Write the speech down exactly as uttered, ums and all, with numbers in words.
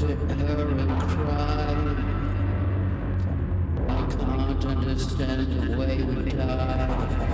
to her and cry. I can't understand the way we die.